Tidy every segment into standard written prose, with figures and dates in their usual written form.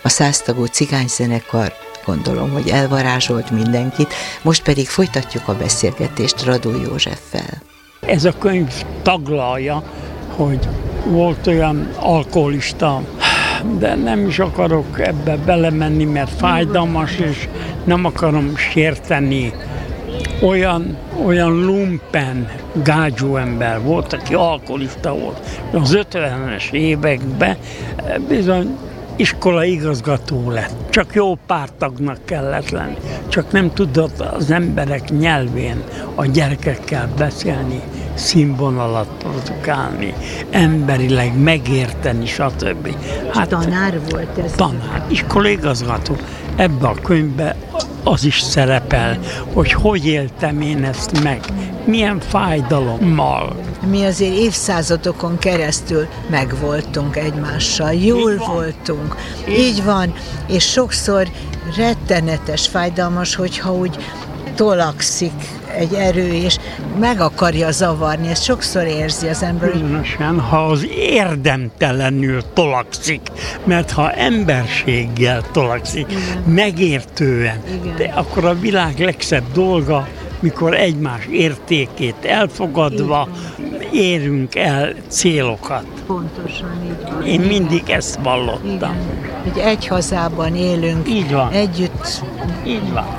A 100 tagú cigányzenekar, gondolom, hogy elvarázsolt mindenkit, most pedig folytatjuk a beszélgetést Radó Józseffel. Ez a könyv taglalja, hogy volt olyan alkoholista, de nem is akarok ebbe belemenni, mert fájdalmas, és nem akarom sérteni. Olyan lumpen, gágyú ember volt, aki alkoholista volt. Az 50-es években bizony iskolai igazgató lett. Csak jó pártagnak kellett lenni. Csak nem tudott az emberek nyelvén a gyerekekkel beszélni, színvonalat produkálni, emberileg megérteni, stb. Hát, tanár volt ez? Tanár, iskolai igazgató. Ebben a könyvben az is szerepel, hogy éltem én ezt meg, milyen fájdalommal. Mi azért évszázadokon keresztül megvoltunk egymással, jól voltunk. Így van, és sokszor rettenetes, fájdalmas, hogyha úgy tolakszik egy erő, és meg akarja zavarni, ezt sokszor érzi az ember. Különösen, ha az érdemtelenül tolakszik, mert ha emberséggel tolakszik, igen, megértően, igen, de akkor a világ legszebb dolga, mikor egymás értékét elfogadva érünk el célokat. Pontosan így van. Én mindig ezt vallottam. Igen. Hogy egy hazában élünk, így van, együtt. Így van.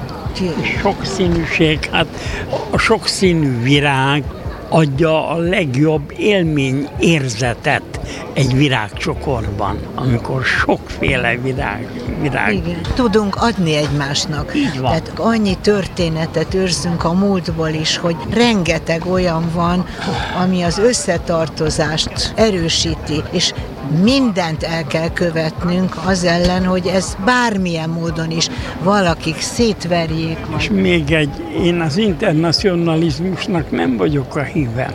Sokszínűség, hát a sokszínű virág adja a legjobb élményérzetet egy virágcsokorban, amikor sokféle virág. Igen. Tudunk adni egymásnak. Így van. Tehát annyi történetet őrzünk a múltból is, hogy rengeteg olyan van, ami az összetartozást erősíti, és mindent el kell követnünk az ellen, hogy ez bármilyen módon is valakik szétverjék. És még én az internacionalizmusnak nem vagyok a híve.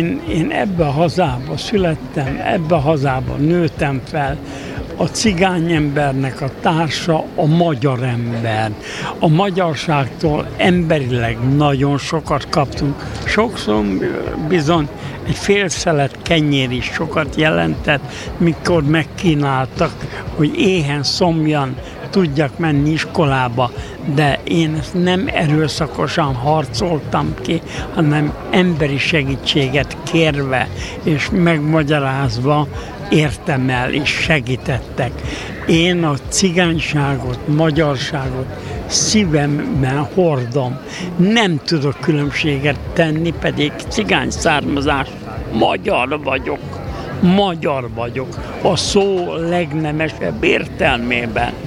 Én ebbe a hazába születtem, ebbe a hazába nőttem fel. A cigány embernek a társa a magyar ember. A magyarságtól emberileg nagyon sokat kaptunk. Sokszor bizony egy fél szelet kenyér is sokat jelentett, mikor megkínáltak, hogy éhen, szomjan tudjak menni iskolába, de én ezt nem erőszakosan harcoltam ki, hanem emberi segítséget kérve és megmagyarázva értem el és segítettek. Én a cigányságot, magyarságot szívemben hordom. Nem tudok különbséget tenni, pedig cigány származás, magyar vagyok. A szó legnemesebb értelmében.